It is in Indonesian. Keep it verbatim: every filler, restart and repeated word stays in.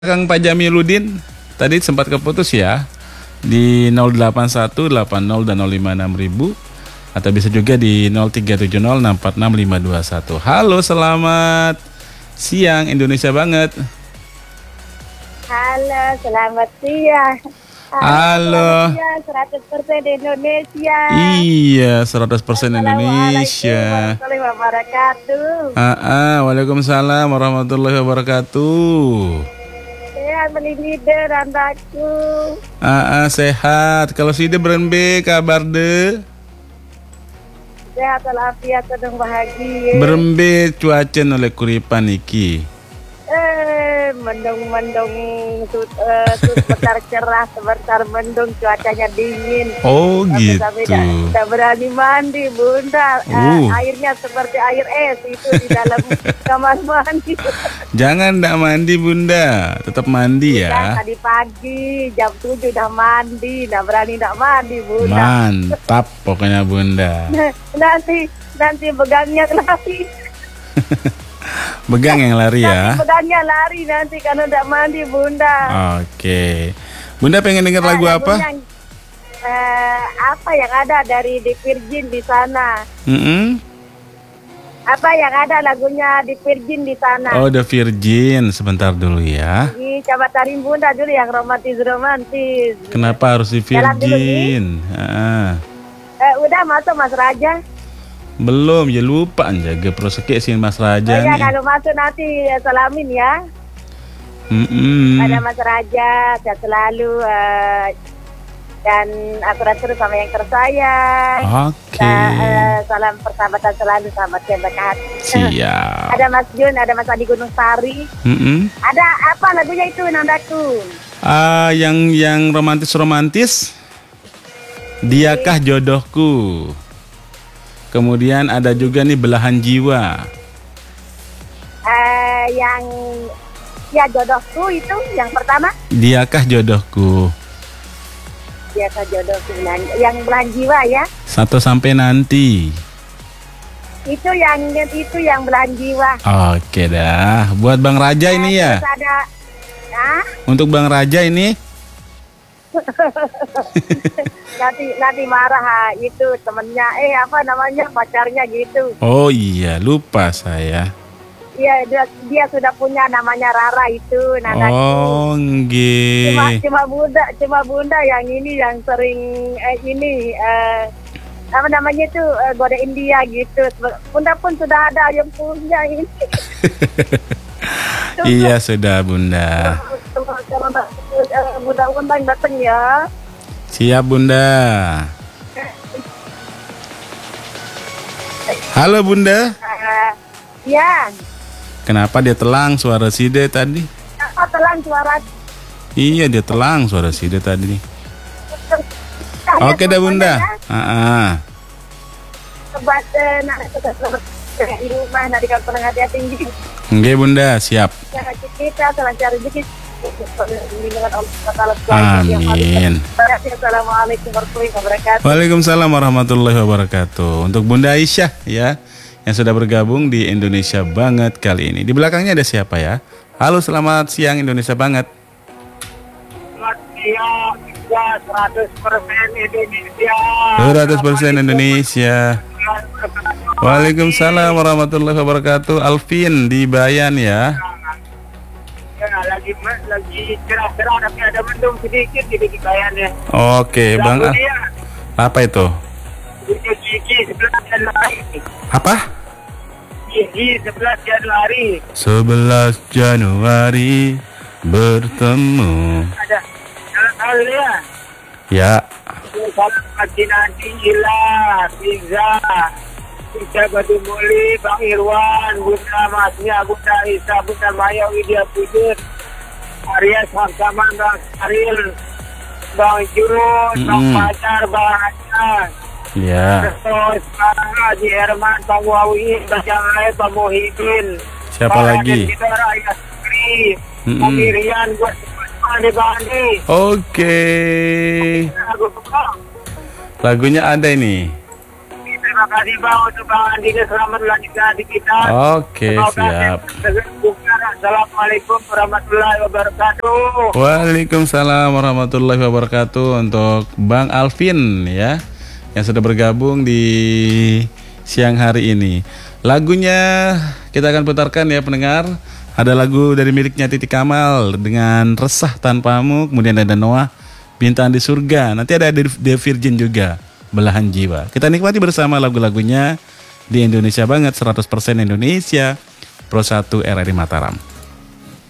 Kang Pak Jamiluddin, tadi sempat keputus ya di nol delapan satu delapan nol dan nol lima enam ribu, atau bisa juga di nol tiga tujuh nol enam empat enam lima dua satu. Halo, selamat siang Indonesia banget. Halo, selamat siang. Halo. Halo. seratus persen Indonesia. Iya, seratus persen Indonesia. Assalamualaikum warahmatullahi wabarakatuh. Ah, ah, Waalaikumsalam warahmatullahi wabarakatuh. Sehat melilider anakku. Ah, ah, sehat. Kalau si de berembe kabar de? Sehat walafiat sedang bahagia. Berembe cuaca oleh kuripan iki. Eh, mendung-mendung tut, uh, tut sebentar cerah, sebentar mendung, cuacanya dingin. Oh, gitu. Tidak berani mandi, Bunda. Uh. Uh, airnya seperti air es itu di dalam kamar mandi. Jangan ndak mandi, Bunda. Tetap mandi ya. Ya, tadi pagi jam tujuh udah mandi, nggak berani nggak mandi, Bunda. Mantap pokoknya, Bunda. nanti nanti begangnya lari. Begang yang lari ya. Nanti begangnya lari nanti kalau udah mandi, Bunda. Oke. Bunda pengen denger lagu Nah, apa? Yang, eh, apa yang ada dari The Virgin di sana? Mm-mm. Apa yang ada lagunya The Virgin di sana? Oh, The Virgin. Sebentar dulu ya. Ih, coba tarim Bunda dulu yang romantis-romantis. Kenapa harus The Jalan dulu, Virgin? Ah. Eh, udah masuk Mas Raja. Belum, ya lupa jaga proseke sih Mas Raja Oh ya, nih. kalau masuk nanti ya, salamin ya. Mm-mm. Pada Mas Raja, sehat selalu. eh, dan akurat terus sama yang tersayang. Oke. Sa- eh, salam persahabatan selalu, sahabat yang berkat. Siap. Ada Mas Jun, ada Mas Adi Gunung Sari. Mm-mm. Ada apa lagunya itu, Nandaku? Ah, yang yang romantis-romantis. Diakah jodohku. Kemudian ada juga nih Belahan Jiwa. Eh, yang ya jodohku itu yang pertama. Diakah jodohku. Biasa jodohku yang belahan jiwa ya. Satu sampai nanti. Itu yang itu yang belahan jiwa. Oke dah. Buat Bang Raja ini ya. Terus ada, nah, Untuk Bang Raja ini. nanti nanti marah ha, itu temennya, eh apa namanya pacarnya gitu. Oh iya, lupa saya. Iya, dia, dia sudah punya namanya Rara itu, Nandaku. Oh, nggih. Cuma cuma bunda, cuma bunda yang ini yang sering eh, ini eh, apa namanya itu eh, godain dia gitu. Bunda pun sudah ada yang punya ini. Iya sudah Bunda. Bunda undang datang ya. Siap Bunda. Halo Bunda. Uh, ya. Kenapa dia telang suara Side tadi? Apa telang suara? Iya dia telang suara Side tadi. Oke dah Bunda. Ah. Sobat eh, nak di rumah nanti kalau pernah hati tinggi. Oke Bunda, siap. Kita selancar rezeki. Amin. Assalamualaikum warahmatullahi wabarakatuh. Waalaikumsalam warahmatullahi wabarakatuh. Untuk Bunda Aisyah ya, yang sudah bergabung di Indonesia Banget kali ini. Di belakangnya ada siapa ya? Halo, selamat siang Indonesia Banget. Selamat siang, ya seratus persen Indonesia. seratus persen Indonesia. Waalaikumsalam warahmatullahi wabarakatuh. Alvin di Bayan ya. Ya, lagi lagi cerah-cerah tapi ada mendung sedikit di di Bayan ya. Oke, Bang. Ah, apa itu? Gigi sebelas Januari. Apa? Gigi sebelas Januari. sebelas Januari bertemu. Ada jalan tahu ya. Ya. Salam pagi nanti Ila, Pizza, Pizza Batu Muli, Bang Irwan, Bunda Masnya, Bunda Isa, Bunda Maya, Widya Pujut, Arya sama Bang Saril, Bang Jun, Bang Mm-mm. Pacar, Bang Hajar, Ya. terus Bang Haji Herman, Bang Wawi, Bang Jangai, Bang Muhyiddin, Siapa Bang lagi? Raden Kita, Raya Sri, Mm-mm. Bang Irian, buat Bandi-Bandi. Oke. Aku suka. Lagunya ada ini. Terima Terima kasih Bang untuk Bang Andi, selamat melanjutkan adik kita. Oke, Semoga siap. sehat. Assalamualaikum warahmatullahi wabarakatuh. Waalaikumsalam warahmatullahi wabarakatuh untuk Bang Alvin ya, yang sudah bergabung di siang hari ini. Lagunya kita akan putarkan ya pendengar. Ada lagu dari miliknya Titi Kamal dengan Resah Tanpamu, kemudian ada Noah Bintang di Surga. Nanti ada The Virgin juga, Belahan Jiwa. Kita nikmati bersama lagu-lagunya di Indonesia Banget, seratus persen Indonesia, Pro satu R R I Mataram.